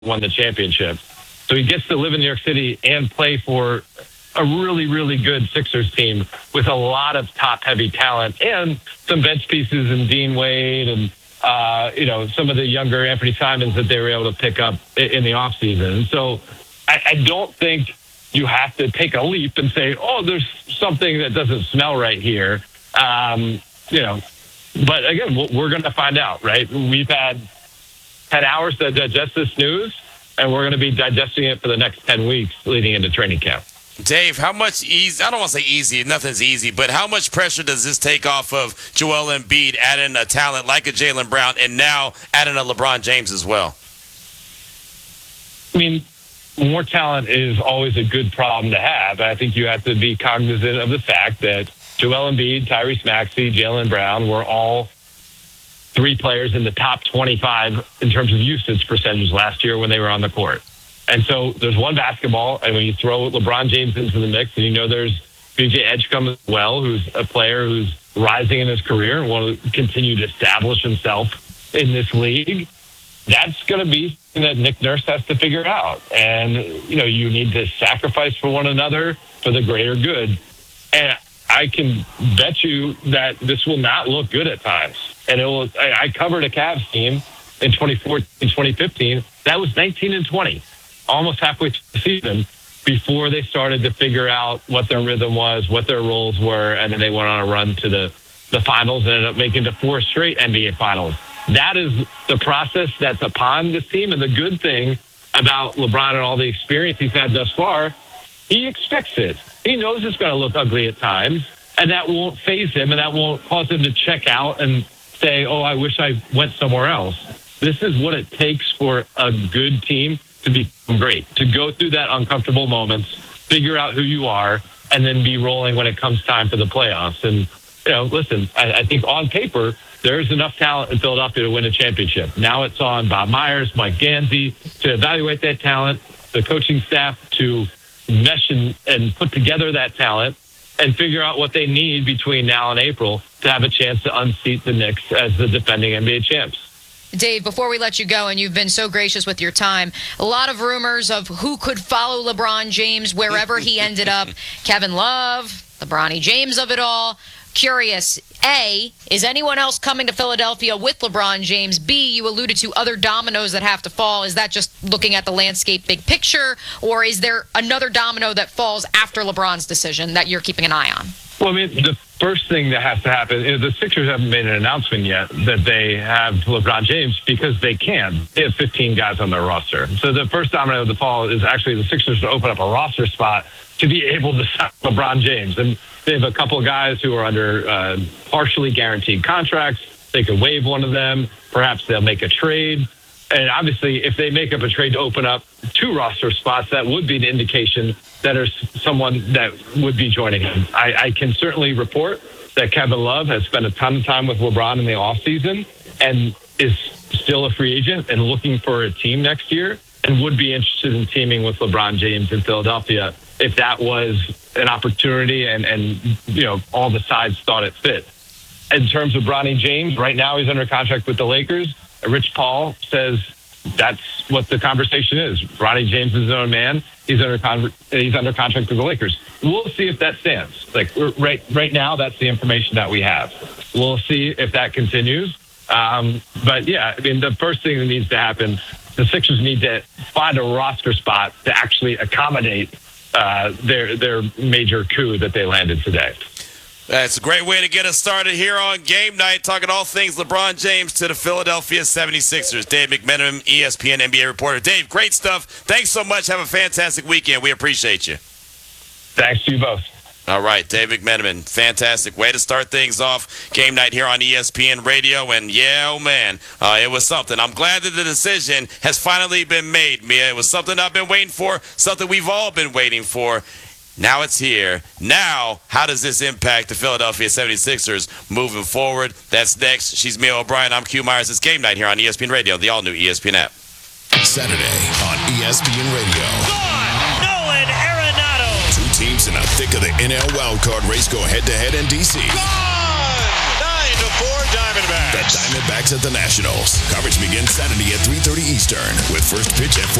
won the championship. So he gets to live in New York City and play for a really, really good Sixers team with a lot of top-heavy talent and some bench pieces in Dean Wade and, some of the younger Anthony Simons that they were able to pick up in the offseason. So I don't think you have to take a leap and say, oh, there's something that doesn't smell right here. But again, we're going to find out, right? We've had 10 hours to digest this news, and we're going to be digesting it for the next 10 weeks leading into training camp. Dave, how much easy, I don't want to say easy, nothing's easy, but how much pressure does this take off of Joel Embiid adding a talent like a Jaylen Brown and now adding a LeBron James as well? I mean, more talent is always a good problem to have. I think you have to be cognizant of the fact that Joel Embiid, Tyrese Maxey, Jaylen Brown were all three players in the top 25 in terms of usage percentage last year when they were on the court. And so there's one basketball, and when you throw LeBron James into the mix, and there's BJ Edgecombe as well, who's a player who's rising in his career and want to continue to establish himself in this league, that's going to be something that Nick Nurse has to figure out. And, you need to sacrifice for one another for the greater good. And I can bet you that this will not look good at times. And I covered a Cavs team in 2014, 2015. That was 19-20. Almost halfway through the season before they started to figure out what their rhythm was, what their roles were, and then they went on a run to the finals and ended up making the 4 straight NBA finals. That is the process that's upon this team. And the good thing about LeBron and all the experience he's had thus far, he expects it. He knows it's going to look ugly at times, and that won't faze him, and that won't cause him to check out and say, oh, I wish I went somewhere else. This is what it takes for a good team to become great, to go through that uncomfortable moments, figure out who you are, and then be rolling when it comes time for the playoffs. And, listen, I think on paper, there's enough talent in Philadelphia to win a championship. Now it's on Bob Myers, Mike Gansey to evaluate that talent, the coaching staff to mesh and put together that talent and figure out what they need between now and April to have a chance to unseat the Knicks as the defending NBA champs. Dave, before we let you go, and you've been so gracious with your time, a lot of rumors of who could follow LeBron James wherever he ended up. Kevin Love, LeBron James of it all. Curious, A, is anyone else coming to Philadelphia with LeBron James? B, you alluded to other dominoes that have to fall. Is that just looking at the landscape big picture? Or is there another domino that falls after LeBron's decision that you're keeping an eye on? Well, I mean, the first thing that has to happen is the Sixers haven't made an announcement yet that they have LeBron James because they can. They have 15 guys on their roster. So the first domino to fall is actually the Sixers to open up a roster spot to be able to sign LeBron James. And they have a couple of guys who are under partially guaranteed contracts. They could waive one of them. Perhaps they'll make a trade. And obviously, if they make up a trade to open up 2 roster spots, that would be an indication that there's someone that would be joining him. I can certainly report that Kevin Love has spent a ton of time with LeBron in the offseason and is still a free agent and looking for a team next year and would be interested in teaming with LeBron James in Philadelphia if that was an opportunity and all the sides thought it fit. In terms of Bronny James, right now he's under contract with the Lakers. Rich Paul says that's what the conversation is. Bronny James is his own man. He's under contract with the Lakers. We'll see if that stands. Like right now, that's the information that we have. We'll see if that continues. But yeah, I mean, the first thing that needs to happen, the Sixers need to find a roster spot to actually accommodate their major coup that they landed today. That's a great way to get us started here on Game Night, talking all things LeBron James to the Philadelphia 76ers. Dave McMenamin, ESPN NBA reporter. Dave, great stuff. Thanks so much. Have a fantastic weekend. We appreciate you. Thanks to you both. All right, Dave McMenamin, fantastic way to start things off. Game Night here on ESPN Radio, and yeah, oh man, it was something. I'm glad that the decision has finally been made, Mia. It was something I've been waiting for, something we've all been waiting for. Now it's here. Now, how does this impact the Philadelphia 76ers moving forward? That's next. She's Mia O'Brien. I'm Q Myers. It's Game Night here on ESPN Radio, the all-new ESPN app. Saturday on ESPN Radio. Gone! Nolan Arenado! 2 teams in the thick of the NL wildcard race go head-to-head in D.C. Gone! 9-4 Diamondbacks. The Diamondbacks at the Nationals. Coverage begins Saturday at 3:30 Eastern with first pitch at